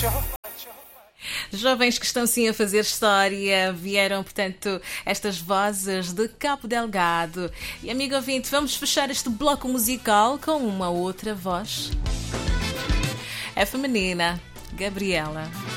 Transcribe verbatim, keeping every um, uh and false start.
Jovens que estão sim a fazer história, vieram, portanto, estas vozes de Cabo Delgado. E, amigo ouvinte, vamos fechar este bloco musical com uma outra voz. É feminina, Gabriela.